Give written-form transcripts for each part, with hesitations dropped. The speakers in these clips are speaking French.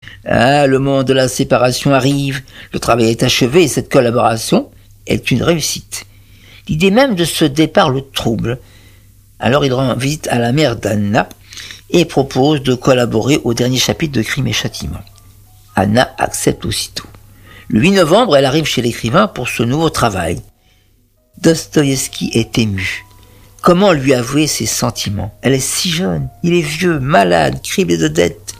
Ah, le moment de la séparation arrive, le travail est achevé et cette collaboration est une réussite. L'idée même de ce départ le trouble. Alors il rend visite à la mère d'Anna et propose de collaborer au dernier chapitre de Crime et Châtiment. Anna accepte aussitôt. Le 8 novembre, elle arrive chez l'écrivain pour ce nouveau travail. Dostoïevski est ému. Comment lui avouer ses sentiments? Elle est si jeune, il est vieux, malade, criblé de dettes.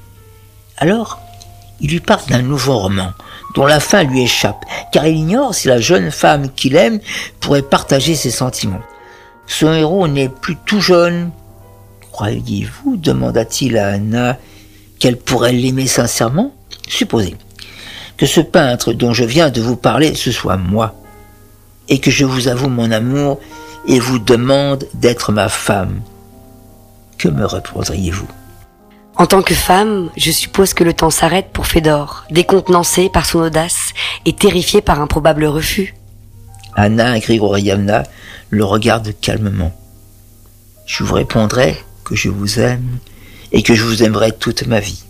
Alors, il lui parle d'un nouveau roman, dont la fin lui échappe, car il ignore si la jeune femme qu'il aime pourrait partager ses sentiments. Son héros n'est plus tout jeune. Croyez-vous, demanda-t-il à Anna, qu'elle pourrait l'aimer sincèrement? Supposez que ce peintre dont je viens de vous parler, ce soit moi, et que je vous avoue mon amour et vous demande d'être ma femme. Que me répondriez-vous? En tant que femme, je suppose que le temps s'arrête pour Fédor, décontenancé par son audace et terrifié par un probable refus. Anna Grigorievna le regarde calmement. Je vous répondrai que je vous aime et que je vous aimerai toute ma vie.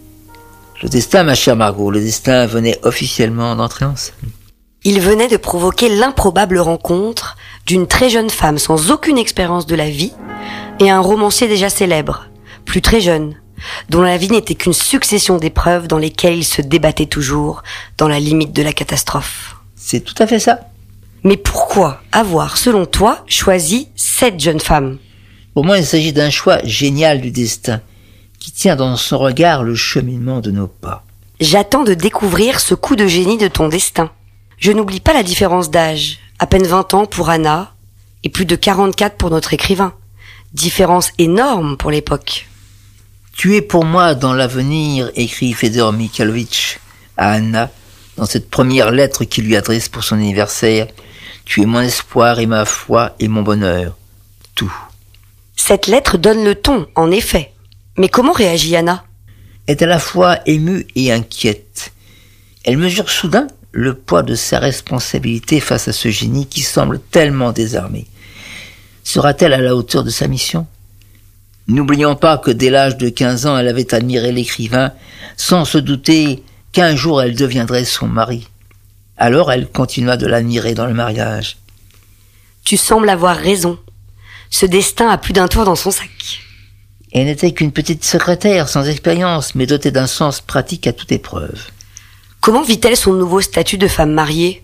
Le destin, ma chère Margot, le destin venait officiellement d'entrer en scène. Il venait de provoquer l'improbable rencontre d'une très jeune femme sans aucune expérience de la vie et un romancier déjà célèbre, plus très jeune, dont la vie n'était qu'une succession d'épreuves dans lesquelles il se débattait toujours, dans la limite de la catastrophe. C'est tout à fait ça. Mais pourquoi avoir, selon toi, choisi cette jeune femme? Pour moi, il s'agit d'un choix génial du destin, qui tient dans son regard le cheminement de nos pas. J'attends de découvrir ce coup de génie de ton destin. Je n'oublie pas la différence d'âge, à peine 20 ans pour Anna, et plus de 44 pour notre écrivain. Différence énorme pour l'époque. Tu es pour moi dans l'avenir, écrit Fédor Mikhailovitch à Anna, dans cette première lettre qu'il lui adresse pour son anniversaire. Tu es mon espoir et ma foi et mon bonheur. Tout. Cette lettre donne le ton, en effet. Mais comment réagit Anna? Est à la fois émue et inquiète. Elle mesure soudain le poids de sa responsabilité face à ce génie qui semble tellement désarmé. Sera-t-elle à la hauteur de sa mission? N'oublions pas que dès l'âge de 15 ans, elle avait admiré l'écrivain, sans se douter qu'un jour elle deviendrait son mari. Alors elle continua de l'admirer dans le mariage. Tu sembles avoir raison. Ce destin a plus d'un tour dans son sac. Elle n'était qu'une petite secrétaire sans expérience, mais dotée d'un sens pratique à toute épreuve. Comment vit-elle son nouveau statut de femme mariée?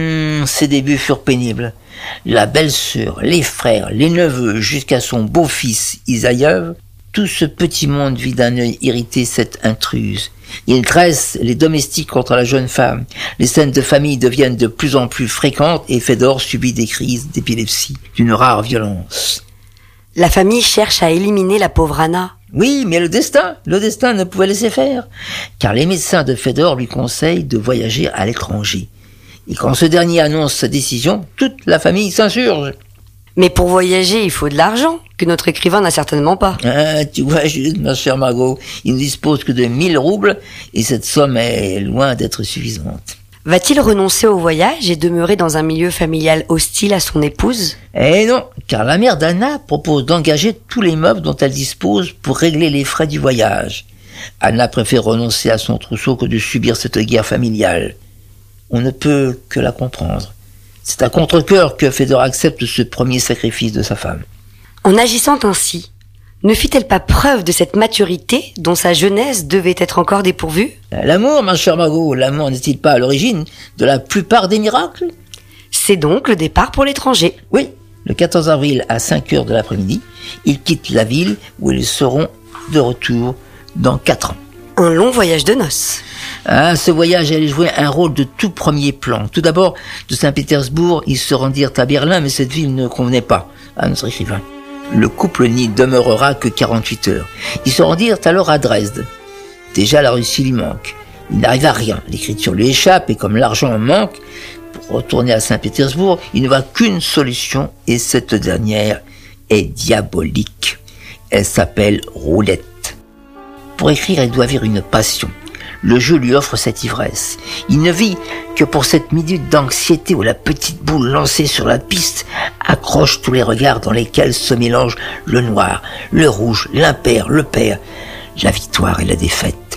Ses débuts furent pénibles. La belle-sœur, les frères, les neveux, jusqu'à son beau-fils Isaïev, tout ce petit monde vit d'un œil irrité cette intruse. Il dresse les domestiques contre la jeune femme. Les scènes de famille deviennent de plus en plus fréquentes et Fédor subit des crises d'épilepsie d'une rare violence. La famille cherche à éliminer la pauvre Anna. Oui, mais le destin ne pouvait laisser faire, car les médecins de Fédor lui conseillent de voyager à l'étranger. Et quand ce dernier annonce sa décision, toute la famille s'insurge. Mais pour voyager, il faut de l'argent, que notre écrivain n'a certainement pas. Ah, tu vois juste, ma chère Margot, il ne dispose que de 1000 roubles, et cette somme est loin d'être suffisante. Va-t-il renoncer au voyage et demeurer dans un milieu familial hostile à son épouse? Eh non, car la mère d'Anna propose d'engager tous les meubles dont elle dispose pour régler les frais du voyage. Anna préfère renoncer à son trousseau que de subir cette guerre familiale. On ne peut que la comprendre. C'est à contre-cœur que Fédor accepte ce premier sacrifice de sa femme. En agissant ainsi, ne fit-elle pas preuve de cette maturité dont sa jeunesse devait être encore dépourvue? L'amour, ma chère Margot, l'amour n'est-il pas à l'origine de la plupart des miracles? C'est donc le départ pour l'étranger. Oui, le 14 avril à 5h de l'après-midi, ils quittent la ville où ils seront de retour dans 4 ans. Un long voyage de noces. Ah, ce voyage allait jouer un rôle de tout premier plan. Tout d'abord, de Saint-Pétersbourg, ils se rendirent à Berlin, mais cette ville ne convenait pas à notre écrivain. Le couple n'y demeurera que 48 heures. Ils se rendirent alors à Dresde. Déjà, la Russie lui manque. Il n'arrive à rien. L'écriture lui échappe et comme l'argent manque, pour retourner à Saint-Pétersbourg, il ne voit qu'une solution et cette dernière est diabolique. Elle s'appelle roulette. Pour écrire, il doit avoir une passion. Le jeu lui offre cette ivresse. Il ne vit que pour cette minute d'anxiété où la petite boule lancée sur la piste accroche tous les regards dans lesquels se mélangent le noir, le rouge, l'impair, le pair, la victoire et la défaite.